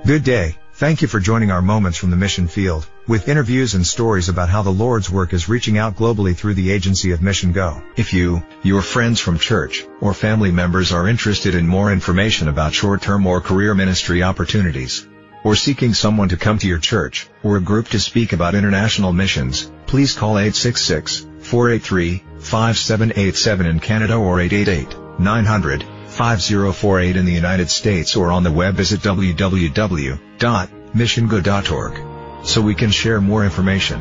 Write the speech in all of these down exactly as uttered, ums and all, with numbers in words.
Good day. Thank you for joining our Moments from the Mission Field, with interviews and stories about how the Lord's work is reaching out globally through the agency of Mission Go. If you, your friends from church, or family members are interested in more information about short-term or career ministry opportunities, or seeking someone to come to your church or a group to speak about international missions, please call eight six six, four eight three, five seven eight seven in Canada or eight eight eight, nine hundred, five zero four eight in the United States, or on the web visit w w w dot mission go dot org so we can share more information.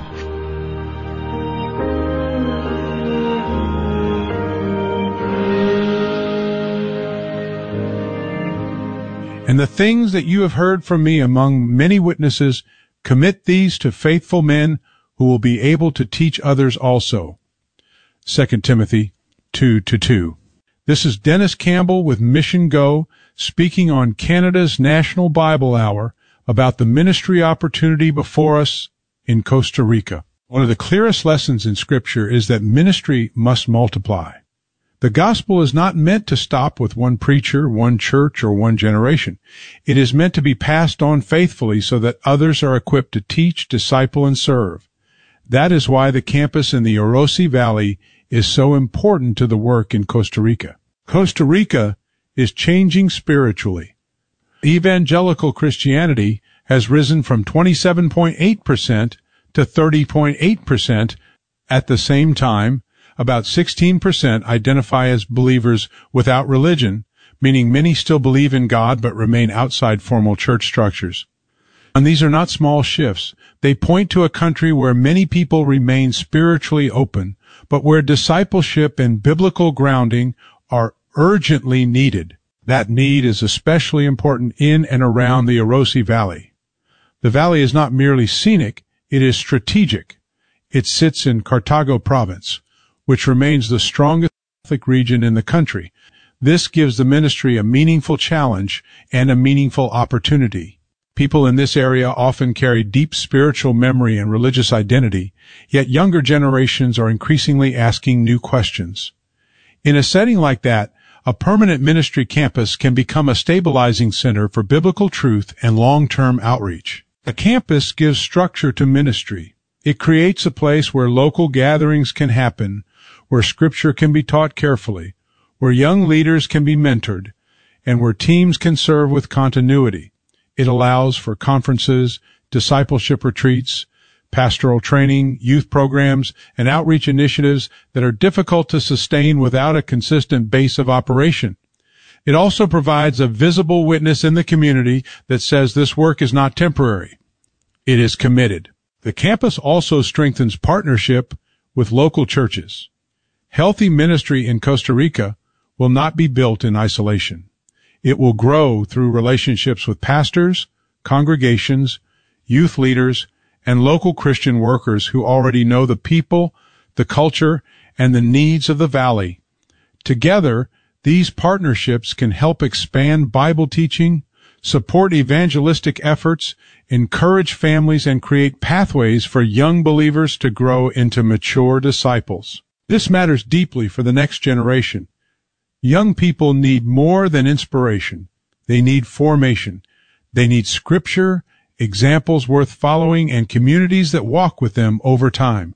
And the things that you have heard from me among many witnesses, commit these to faithful men who will be able to teach others also. Second Timothy two to two. This is Dennis Campbell with Mission Go, speaking on Canada's National Bible Hour about the ministry opportunity before us in Costa Rica. One of the clearest lessons in Scripture is that ministry must multiply. The gospel is not meant to stop with one preacher, one church, or one generation. It is meant to be passed on faithfully so that others are equipped to teach, disciple, and serve. That is why the campus in the Orosi Valley is so important to the work in Costa Rica. Costa Rica is changing spiritually. Evangelical Christianity has risen from twenty-seven point eight percent to thirty point eight percent. At the same time, about sixteen percent identify as believers without religion, meaning many still believe in God but remain outside formal church structures. And these are not small shifts. They point to a country where many people remain spiritually open, but where discipleship and biblical grounding are urgently needed. That need is especially important in and around the Orosi Valley. The valley is not merely scenic, it is strategic. It sits in Cartago province, which remains the strongest Catholic region in the country. This gives the ministry a meaningful challenge and a meaningful opportunity. People in this area often carry deep spiritual memory and religious identity, yet younger generations are increasingly asking new questions. In a setting like that, a permanent ministry campus can become a stabilizing center for biblical truth and long-term outreach. A campus gives structure to ministry. It creates a place where local gatherings can happen, where Scripture can be taught carefully, where young leaders can be mentored, and where teams can serve with continuity. It allows for conferences, discipleship retreats, pastoral training, youth programs, and outreach initiatives that are difficult to sustain without a consistent base of operation. It also provides a visible witness in the community that says this work is not temporary. It is committed. The campus also strengthens partnership with local churches. Healthy ministry in Costa Rica will not be built in isolation. It will grow through relationships with pastors, congregations, youth leaders, and local Christian workers who already know the people, the culture, and the needs of the valley. Together, these partnerships can help expand Bible teaching, support evangelistic efforts, encourage families, and create pathways for young believers to grow into mature disciples. This matters deeply for the next generation. Young people need more than inspiration. They need formation. They need Scripture, examples worth following, and communities that walk with them over time.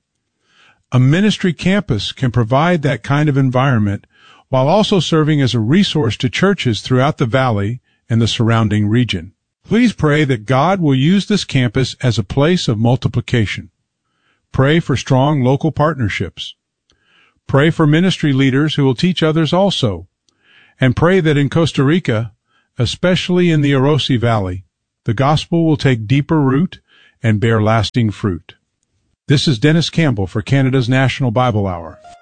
A ministry campus can provide that kind of environment while also serving as a resource to churches throughout the valley and the surrounding region. Please pray that God will use this campus as a place of multiplication. Pray for strong local partnerships. Pray for ministry leaders who will teach others also. And pray that in Costa Rica, especially in the Orosi Valley, the gospel will take deeper root and bear lasting fruit. This is Dennis Campbell for Canada's National Bible Hour.